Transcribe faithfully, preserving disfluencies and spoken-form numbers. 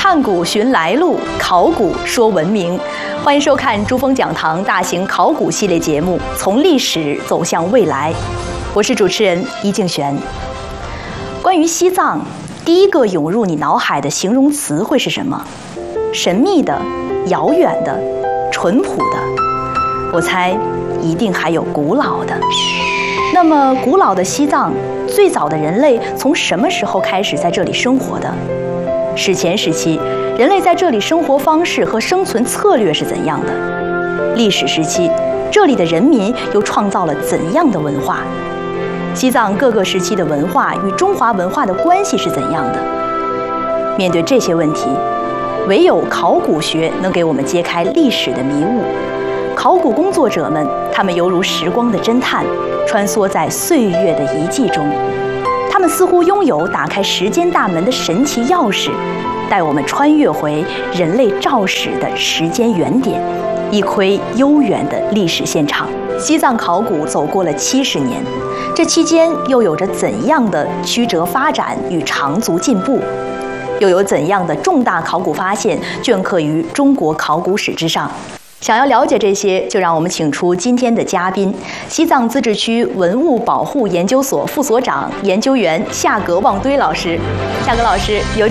看古寻来路，考古说文明。欢迎收看珠峰讲堂大型考古系列节目《从历史走向未来》，我是主持人伊静璇。关于西藏，第一个涌入你脑海的形容词会是什么？神秘的、遥远的、淳朴的，我猜一定还有古老的。那么，古老的西藏，最早的人类从什么时候开始在这里生活的？史前时期，人类在这里生活方式和生存策略是怎样的？历史时期，这里的人民又创造了怎样的文化？西藏各个时期的文化与中华文化的关系是怎样的？面对这些问题，唯有考古学能给我们揭开历史的迷雾。考古工作者们，他们犹如时光的侦探，穿梭在岁月的遗迹中。他们似乎拥有打开时间大门的神奇钥匙，带我们穿越回人类肇始的时间原点，一窥悠远的历史现场。西藏考古走过了七十年，这期间又有着怎样的曲折发展与长足进步？又有怎样的重大考古发现镌刻于中国考古史之上？想要了解这些，就让我们请出今天的嘉宾——西藏自治区文物保护研究所副所长、研究员夏格旺堆老师。夏格老师，有